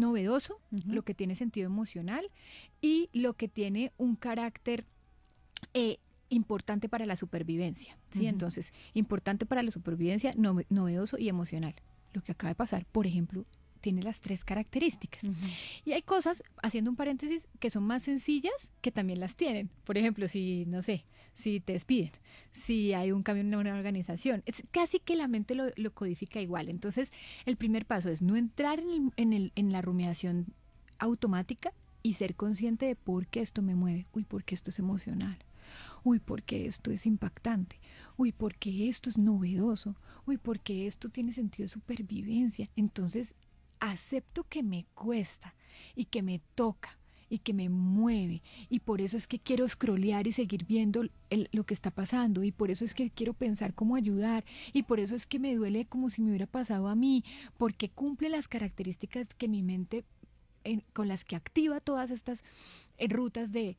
novedoso, lo que tiene sentido emocional y lo que tiene un carácter importante para la supervivencia, ¿sí? Entonces, importante para la supervivencia, novedoso y emocional. Lo que acaba de pasar, por ejemplo, tiene las 3 características. Y hay cosas, haciendo un paréntesis, que son más sencillas que también las tienen. Por ejemplo, si, no sé, si te despiden, si hay un cambio en una organización, es casi que la mente lo codifica igual. Entonces, el primer paso es no entrar en la rumiación automática y ser consciente de por qué esto me mueve. Uy, por qué esto es emocional. Uy, porque esto es impactante. Uy, porque esto es novedoso. Uy, porque esto tiene sentido de supervivencia. Entonces, acepto que me cuesta y que me toca y que me mueve, y por eso es que quiero scrollear y seguir viendo lo que está pasando, y por eso es que quiero pensar cómo ayudar, y por eso es que me duele como si me hubiera pasado a mí, porque cumple las características que mi mente con las que activa todas estas rutas de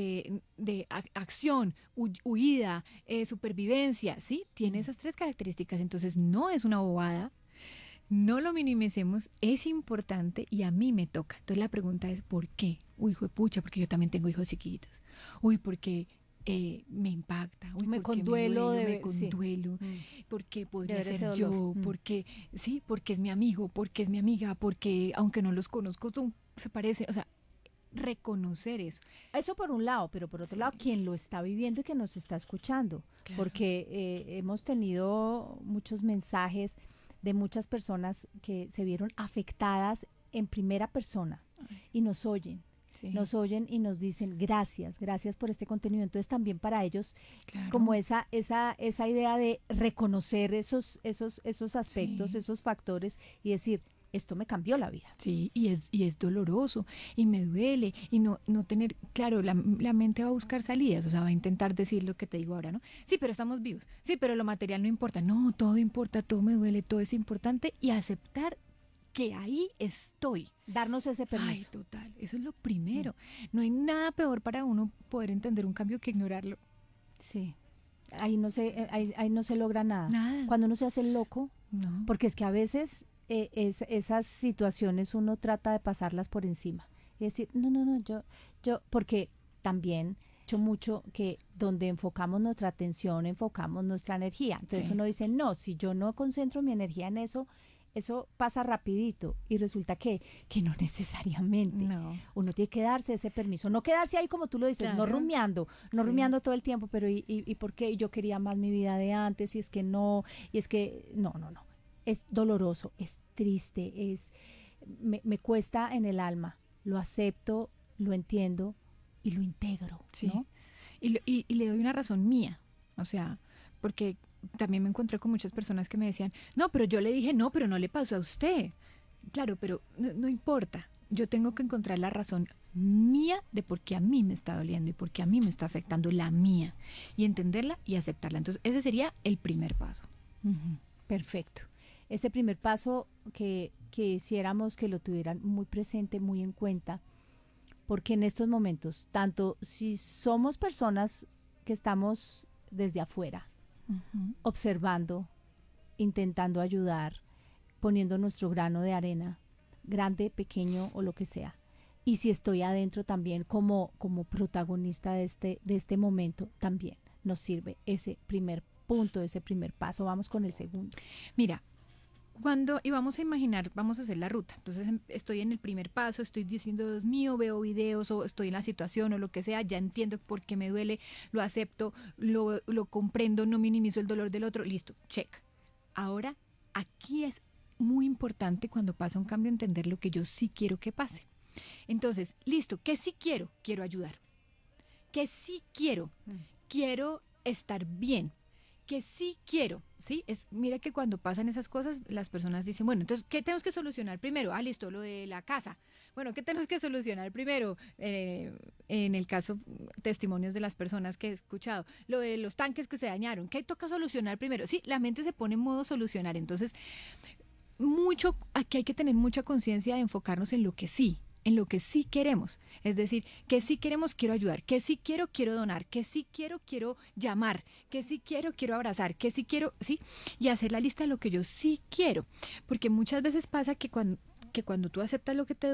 acción, huida, supervivencia, ¿sí? Tiene esas 3 características. Entonces no es una bobada, no lo minimicemos, es importante y a mí me toca. Entonces la pregunta es ¿por qué? Uy, hijo de pucha, porque yo también tengo hijos chiquitos. Uy, porque me impacta. Uy, me porque conduelo, me conduelo, porque podría ser yo, porque sí, porque es mi amigo, porque es mi amiga, porque aunque no los conozco se parecen, o sea, reconocer eso. Eso por un lado, pero por otro lado, quien lo está viviendo y que nos está escuchando, porque hemos tenido muchos mensajes de muchas personas que se vieron afectadas en primera persona y nos oyen. Nos oyen y nos dicen gracias por este contenido. Entonces también para ellos como esa idea de reconocer esos aspectos, esos factores y decir, esto me cambió la vida. Sí, y es doloroso, y me duele, y no tener, claro, la mente va a buscar salidas, o sea, va a intentar decir lo que te digo ahora, ¿no? Sí, pero estamos vivos, sí, pero lo material no importa, no, todo importa, todo me duele, todo es importante, y aceptar que ahí estoy. Darnos ese permiso. Ay, total, eso es lo primero. No hay nada peor para uno poder entender un cambio que ignorarlo. Sí, ahí no se logra nada. Cuando uno se hace loco, porque es que a veces esas situaciones uno trata de pasarlas por encima y decir, no, yo, porque también hecho mucho que donde enfocamos nuestra atención, enfocamos nuestra energía. Entonces uno dice, no, si yo no concentro mi energía en eso pasa rapidito, y resulta que no necesariamente. Uno tiene que darse ese permiso, no quedarse ahí como tú lo dices, no rumiando todo el tiempo, pero ¿y por qué? Yo quería más mi vida de antes, y es que no, no. Es doloroso, es triste, me cuesta en el alma, lo acepto, lo entiendo y lo integro, ¿no? Y le doy una razón mía, o sea, porque también me encontré con muchas personas que me decían, no, pero yo le dije no, pero no le pasó a usted. Claro, pero no importa, yo tengo que encontrar la razón mía de por qué a mí me está doliendo y por qué a mí me está afectando, la mía, y entenderla y aceptarla. Entonces ese sería el primer paso. Perfecto. Ese primer paso que quisiéramos que lo tuvieran muy presente, muy en cuenta, porque en estos momentos, tanto si somos personas que estamos desde afuera, observando, intentando ayudar, poniendo nuestro grano de arena, grande, pequeño o lo que sea, y si estoy adentro también como protagonista de este momento, también nos sirve ese primer punto, ese primer paso. Vamos con el segundo. Mira, y vamos a imaginar, vamos a hacer la ruta. Entonces estoy en el primer paso, estoy diciendo Dios mío, veo videos o estoy en la situación o lo que sea, ya entiendo por qué me duele, lo acepto, lo comprendo, no minimizo el dolor del otro, listo, check. Ahora, aquí es muy importante cuando pasa un cambio entender lo que yo sí quiero que pase. Entonces, listo, ¿qué sí quiero? Quiero ayudar. ¿Qué sí quiero? Quiero estar bien. Que sí quiero, ¿sí? Mira que cuando pasan esas cosas, las personas dicen, bueno, entonces, ¿qué tenemos que solucionar primero? Ah, listo, lo de la casa. Bueno, ¿qué tenemos que solucionar primero? En el caso, testimonios de las personas que he escuchado, lo de los tanques que se dañaron, ¿qué toca solucionar primero? Sí, la mente se pone en modo solucionar, entonces, aquí hay que tener mucha conciencia de enfocarnos en lo que sí queremos, es decir, que sí queremos, quiero ayudar, que sí quiero donar, que sí quiero llamar, que sí quiero abrazar, que sí quiero, sí, y hacer la lista de lo que yo sí quiero, porque muchas veces pasa que cuando tú aceptas lo que te